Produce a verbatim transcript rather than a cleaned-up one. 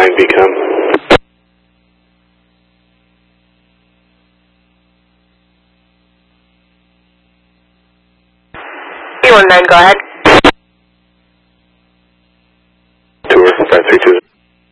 nine, become. three one nine, go ahead. Tour, five three two.